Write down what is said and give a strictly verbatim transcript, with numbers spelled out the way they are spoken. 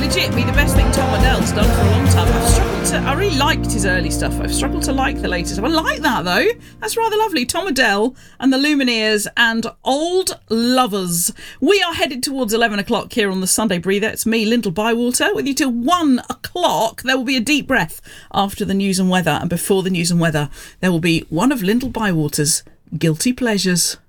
legit be the best thing Tom Waddell's done for a long time. I've struggled to, I really liked his early stuff. I've struggled to like the latest stuff. I like that though. That's rather lovely. Tom Waddell and the Lumineers and Old Lovers. We are headed towards eleven o'clock here on the Sunday Breather. It's me, Lyndall Bywater, with you till one o'clock. There will be a deep breath after the news and weather, and before the news and weather, there will be one of Lyndall Bywater's guilty pleasures.